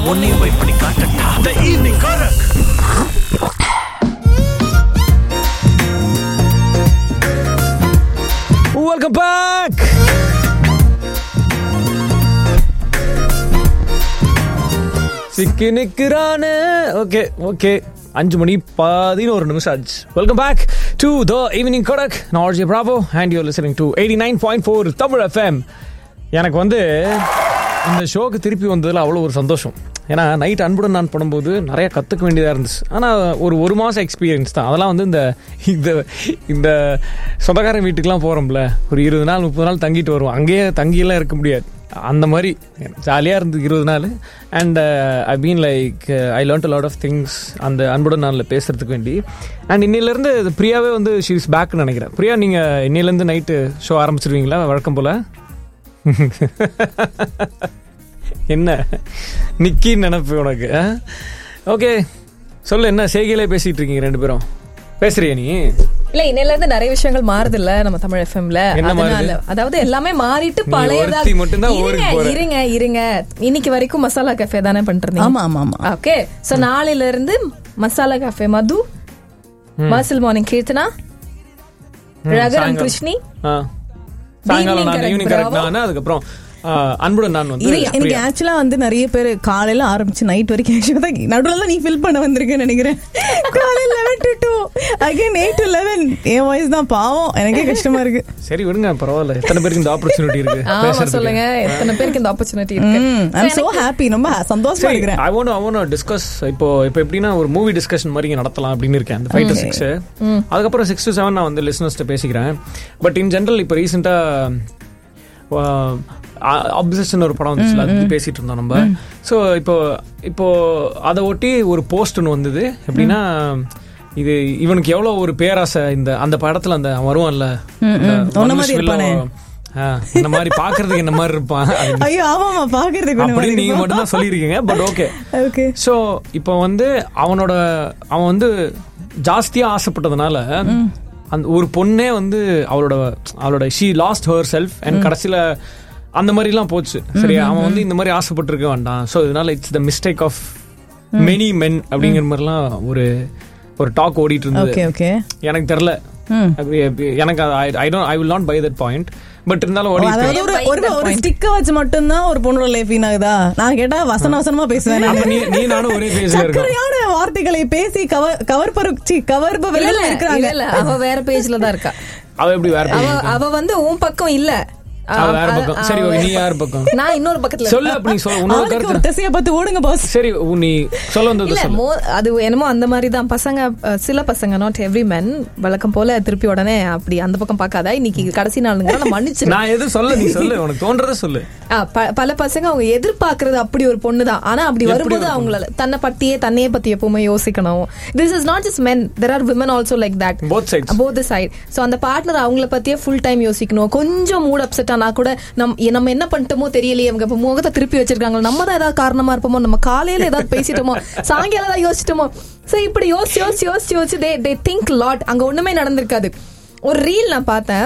உன்னையும் போய் பண்ணி காட்டட்டா. The evening Korak. Welcome back. சிக்கி நிக்கிறானே. ஓகே 5:11 ஆச்சு. Welcome back to the evening Kotak. நான் RJ Bravo and you are listening to 89.4 Tamil FM. எனக்கு வந்து இந்த ஷோக்கு திருப்பி வந்ததில் அவ்வளோ ஒரு சந்தோஷம். ஏன்னா நைட் அன்புடன் நான் பண்ணும்போது நிறைய கற்றுக்க வேண்டியதாக இருந்துச்சு. ஆனால் ஒரு மாதம் எக்ஸ்பீரியன்ஸ் தான். அதெல்லாம் வந்து இந்த சொந்தக்காரன் வீட்டுக்கெலாம் போகிறோம்ல, ஒரு 20 நாள் 30 நாள் தங்கிட்டு வருவோம். அங்கேயே தங்கியெல்லாம் இருக்க முடியாது. அந்த மாதிரி ஜாலியாக இருந்தது 20 நாள். And I been like I learnt a lot of things அந்த அன்புடன் நாளில் பேசுகிறதுக்கு வேண்டி. அண்ட் இன்னிலேருந்து பிரியாவே வந்து ஷீ இஸ் பேக்னு நினைக்கிறேன். பிரியா, நீங்கள் இன்னிலேருந்து நைட்டு ஷோ ஆரம்பிச்சிருவீங்களா வழக்கம் போல்? என்ன நிக்கின்னு நினைப்பு உனக்கு? ஓகே சொல்லு, என்ன செய்கையிலே பேசிட்டு இருக்கீங்க ரெண்டு பேரும்? பேசுறியா நீ? இல்ல, இன்னையில இருந்து நிறைய விஷயங்கள் மாறுது இல்ல நம்ம தமிழ் எஃப்எம்ல. அதாவது எல்லாமே மாறிட்டு பழையதா இருங்க. இன்னைக்கு வரைக்கும் மசாலா கஃபே தானே பண்றீங்க? ஆமா. ஓகே, சோ நாளையில இருந்து மசாலா கஃபே மது, மர்சல் மார்னிங் கீர்த்தனா, ரகரம் கிருஷ்ணி, அதுக்கப்புறம் அன்புடன் நான் வந்து எனக்கு ஆக்சுவலா வந்து நிறைய பேர் காலையில ஆரம்பிச்சு நைட் வரைக்கும் நடுவுல நீ ஃபில் பண்ண வந்திருக்கேன்னு நினைக்கிறேன். காலையில 11 to 2 again 8 to 11 N voice தான் பாவம், எனக்கே கஷ்டமா இருக்கு. சரி விடுங்க, பரவாயில்ல. எத்தனை பேருக்கு இந்த ஆப்பர்ச்சுனிட்டி இருக்கு பேசுறதுக்கு? சொல்லுங்க, எத்தனை பேருக்கு இந்த ஆப்பர்ச்சுனிட்டி இருக்கு? ஐ அம் சோ ஹாப்பி, ரொம்ப சந்தோஷமா இருக்கேன். I want to discuss. இப்போ எப்படின்னா ஒரு மூவி டிஸ்கஷன் மாதிரி நடத்தலாம் அப்படின்னு இருக்கேன். அந்த 5 to 6, அதுக்கப்புறம் 6 to 7 நான் வந்து லிசனர்ஸ்ட்ட பேசிக்கிறேன். பட் இன் ஜெனரல் இப்போ ரீசெண்டா அப்சஷன் ஒரு படம் வந்துச்சுல, அது பேசிட்டு இருந்தோம் நம்ம. ஸோ இப்போ அதை ஒட்டி ஒரு போஸ்ட் ஒன்று வந்தது. எப்படின்னா, இது இவனுக்கு எவ்வளோ ஒரு பேராசை. அந்த படத்துல அந்த வருவான்ல, இந்த மாதிரி பாக்குறதுக்கு என்ன மாதிரி இருப்பான் அப்படின்னு நீங்க மட்டும் தான் சொல்லியிருக்கீங்க. But okay. ஸோ இப்போ வந்து அவன் வந்து ஜாஸ்தியா ஆசைப்பட்டதுனால அந்த ஒரு பொண்ணே வந்து அவளோட she last her self. And கடைசியில அந்த மாதிரிலாம் போச்சு. சரியா, அவன் வந்து இந்த மாதிரி ஆசைப்பட்டிருக்க வேண்டாம். ஸோ இதனால it's the mistake of many மென் அப்படிங்கிற மாதிரிலாம் ஒரு டாக் ஓடிட்டு இருந்தது. எனக்கு தெரியல, எனக்கு I will not by that point. But இருந்தாலும் ஒரு ஸ்டிக்க வச்சு மட்டும்தான் ஒரு பொண்ணோட லைஃப் வீணாகுதா? நான் கேட்டா வசனமா பேசுவேன். நீ நானும் ஒரே பேஜ்ல இருக்கேன். வார்த்தைகளை பேசி கவர்பவர்கள் இருக்காங்க. அவ வேற பேஜ்ல தான் இருக்கா. அவ எப்படி வேற பேஜ்? அவ வந்து உன் பக்கம் இல்ல, வேற பக்கம். சரி, நீ யார் பக்கம்? நான் இன்னொரு பக்கத்துல சொல்லு. அப்படி சொல்ல, உன்னோட கருத்து திசையை பார்த்து ஓடுங்க பாஸ். சரி, நீ சொல்ல வந்தது சொல்லு. அது என்னமோ அந்த மாதிரி தான் பசங்க, சில பசங்க, நாட் எவ்ரி மென், வழக்கம் போல திருப்பி உடனே அப்படி அந்த பக்கம் பார்க்காத. இன்னைக்கு கடைசி நாளுங்க, நான் மன்னிச்சு. நான் எது சொல்ல, நீ சொல்லு, உனக்கு தோன்றத சொல்லு. பல பசங்க அவங்க எதிர்பார்க்கறது அப்படி ஒரு பொண்ணுதான். ஆனா அப்படி வரும்போது அவங்களால தன்னையே பத்தி எப்பவுமே யோசிக்கணும். This is not just men, there are women also like that, both sides, both the side. So அந்த பார்ட்னர் அவங்கள பத்தியே ஃபுல் டைம் யோசிக்கணும். கொஞ்சம் மூட் அப்செட் ஆனா கூட நம்ம என்ன பண்ணிட்டோமோ தெரியலையே, அவங்க முகத்தை திருப்பி வச்சிருக்காங்க, நம்ம தான் ஏதாவது காரணமா இருப்போமோ, நம்ம காலையில ஏதாவது பேசிட்டோமோ, சாயங்காலம் ஏதாவது யோசிச்சிட்டோமோ. சோ இப்படி யோசிச்சு they think lot. அங்க ஒண்ணுமே நடந்திருக்காது. ஒரு ரீல் நான் பார்த்தேன்.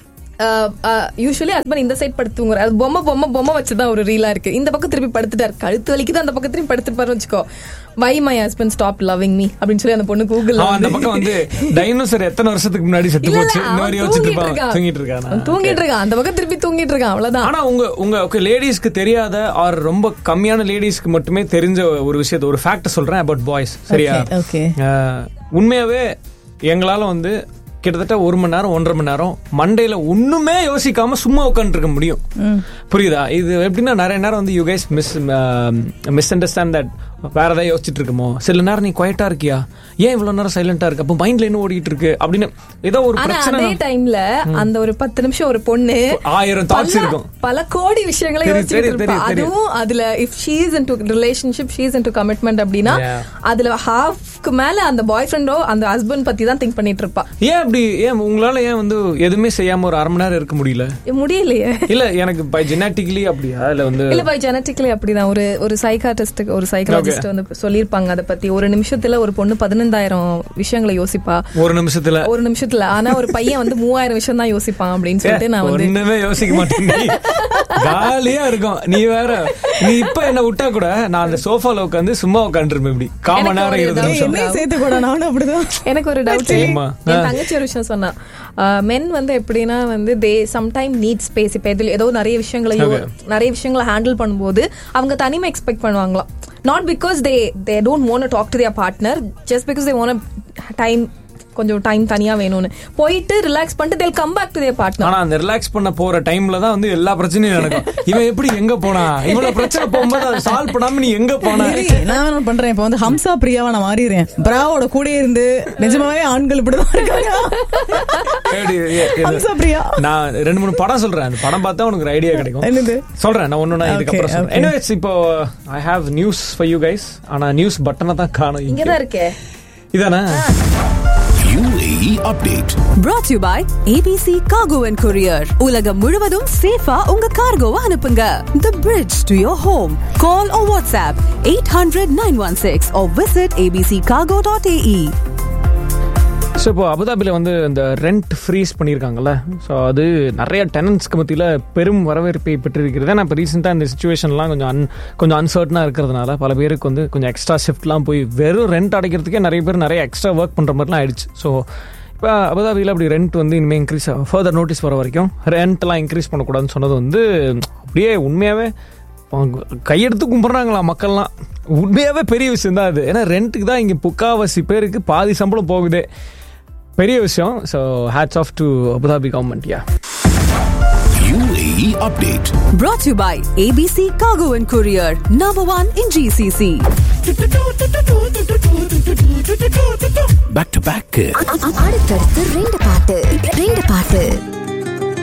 யூசுவலி ஹஸ்பண்ட் இந்த சைட் படுத்துங்க, அது பொம்மை வச்சுதான் ஒரு ரீலா இருக்கு. இந்த பக்கம் திருப்பி படுத்துட்டாரு, கழுத்து வலிக்குது, அந்த பக்கம் திருப்பி படுத்துப்பாரு வச்சுக்கோ. Why my husband stopped loving me அப்படின்னு சொல்லி அந்த பொண்ணு கூகுள்ல அந்த பக்கம் வந்து டைனோசர் எத்தனை வருஷத்துக்கு முன்னாடி செத்து போச்சு இந்த மாதிரி யோசிச்சிட்டு இருக்கான். அந்த பக்கம் திருப்பி தூங்கிட்டு இருக்கான், அவ்வளவுதான். ஆனா உங்க லேடிஸ்க்கு தெரியாத ஆர் ரொம்ப கம்மியான லேடிஸ்க்கு மட்டுமே தெரிஞ்ச ஒரு விஷயத்த, ஒரு ஃபேக்ட் சொல்றேன் அபவுட் பாய்ஸ். சரியா, உண்மையாவே எங்களால வந்து கிட்டத்தட்ட 1 மணி நேரம் 1.5 மணி நேரம் மண்டையில ஒண்ணுமே யோசிக்காம சும்மா உட்காந்து இருக்க முடியும். புரியுதா? இது எப்படின்னா, நிறைய நேரம் வந்து you guys miss understand that வேற ஏதாவது யோசிச்சுட்டு இருக்குமோ. சில நேரம் நீ குவைட்டா இருக்கியா, ஏன் இவ்வளவு நேரம் சைலண்டா இருக்கு, அப்ப மைண்ட்ல என்ன ஓடிட்டு இருக்கு அப்படின்னு ஏதோ ஒரு பிரச்சனை. அதே டைம்ல அந்த ஒரு 10 நிமிஷம் ஒரு பொண்ணு 1000 தாட்ஸ் இருக்கும், பல கோடி விஷயங்களை யோசிச்சுட்டு இருப்பா. அதுவும் அதுல if she is into relationship, she is into commitment அப்படின்னா அதுல half லைஃப்க்கு மேல அந்த பாய் ஃப்ரெண்டோ அந்த ஹஸ்பண்ட் பத்தி தான் திங்க் பண்ணிட்டு இருப்பா. ஏன் அப்படி? ஏன் உங்களால ஏன் வந்து எதுவுமே செய்யாம ஒரு அரை மணி நேரம் இருக்க முடியல? முடியலையே. இல்ல எனக்கு பை ஜெனட்டிக்கலி அப்படியா இல்ல வந்து இல்ல பை ஜெனட்டிக்கலி அப்படிதான். ஒரு சைக்காட்டிஸ்ட் ஒரு சைக்காலஜிஸ்ட் வந்து சொல்லிருப்பாங்க அத பத்தி. ஒரு நிமிஷத்துல ஒரு பொண்ணு 15,000 விஷயங்களை யோசிப்பா ஒரு நிமிஷத்துல. ஆனா ஒரு பையன் வந்து 3000 விஷயம் தான் யோசிப்பான் அப்படின்னு சொல்லிட்டு நான் வந்து ஒண்ணுமே யோசிக்க மாட்டேன். காலியா இருக்கும். நீ வேற, நீ இப்ப என்ன விட்டா கூட நான் அந்த சோஃபால உட்காந்து சும்மா உட்காந்துருப்பேன். இப்படி காமன் நேரம் 20 நிமிஷம் சேர்த்து கூட நானும் அப்படிதான். எனக்கு ஒரு டவுட். என் தங்கச்சி ஒரு விஷயம் சொன்னா, மென் வந்து எப்படின்னா வந்து தே சம்டைம் நீட் ஸ்பேஸ். இப்ப ஏதோ நிறைய விஷயங்களை ஹேண்டில் பண்ணும்போது அவங்க தனிமை எக்ஸ்பெக்ட் பண்ணுவாங்களாம். Not because they don't want to talk to their partner, just because they want கொஞ்சம் டைம் தனியா வேணும்னு போயிட்டு ரிலாக்ஸ் பண்ணிட்டு they'll come back to their partner. ஆனா அந்த ரிலாக்ஸ் பண்ண போற டைம்ல தான் வந்து எல்லா பிரச்சனையும் நடக்கும். இவன் எப்படி எங்க போனா, இவ்வளவு பிரச்சனை போகும்போது அதை சால்வ் பண்ணாம நீ எங்க போனா? நான் என்ன பண்றேன் இப்ப வந்து ஹம்சா பிரியாவா நான் மாறிடுறேன். பிராவோட கூட இருந்து நிஜமாவே ஆண்கள் இப்படிதான் இருக்காங்க. ஹம்சா பிரியா நான் 2-3 படம் சொல்றேன். அந்த படம் பார்த்தா உனக்கு ஐடியா கிடைக்கும். சொல்றேன் நான் ஒன்னொன்னா இதுக்கப்புறம் சொல்றேன். எனிவேஸ் இப்போ I have news for you guys. ஆனா நியூஸ் பட்டனை தான் காணோம். இங்கதான் இருக்கே. இதானா? UAE update brought to you by ABC Cargo and Courier. உலகம் முழுவதும் சேஃபா உங்க கார்கோவை அனுப்புங்க. The bridge to your home. Call or WhatsApp 800-916 or visit abccargo.ae. So இப்போ அபுதாபியில் வந்து இந்த ரெண்ட் ஃப்ரீஸ் பண்ணியிருக்காங்கல்ல, ஸோ அது நிறைய டெனன்ட்ஸ்க்கு மத்தியில் பெரும் வரவேற்பை பெற்றிருக்கிறது. நான் இப்போ ரீசெண்டாக இந்த சுச்சுவேஷன்லாம் கொஞ்சம் அன்சர்டனாக இருக்கிறதுனால பல பேருக்கு வந்து கொஞ்சம் எக்ஸ்ட்ரா ஷிஃப்ட்லாம் போய் வெறும் ரெண்ட் அடைக்கிறதுக்கே நிறைய பேர் நிறைய எக்ஸ்ட்ரா ஒர்க் பண்ணுற மாதிரிலாம் ஆயிடுச்சு. ஸோ இப்போ அபுதாபியில் அப்படி ரெண்ட் வந்து இனிமேல் இன்க்ரீஸ் ஃபர்தர் நோட்டீஸ் வர வரைக்கும் ரெண்ட்லாம் இன்க்ரீஸ் பண்ணக்கூடாதுன்னு சொன்னது வந்து அப்படியே உண்மையாகவே கையெடுத்து கும்பிட்றாங்களா மக்கள்லாம். உண்மையாகவே பெரிய விஷயம் தான் அது. ஏன்னா ரெண்ட்டுக்கு தான் இங்கே முக்கால்வாசி பேருக்கு பாதி சம்பளம் போகுது. பெரிய விஷயம். So hats off to Abu Dhabi government. UAE update brought to you by ABC Cargo and Courier, number 1 in GCC. back to back. அடுத்தடுத்து ரெண்டு பாட்டு